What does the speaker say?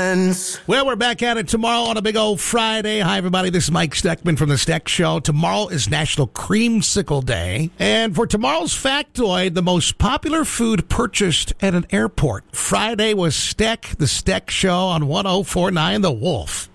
friends. Well, we're back at it tomorrow on a big old Friday. Hi, everybody. This is Mike Steckman from The Steck Show. Tomorrow is National Creamsicle Day. And for tomorrow's factoid, the most popular food purchased at an airport. Friday was Steck, The Steck Show on 104.9 The Wolf.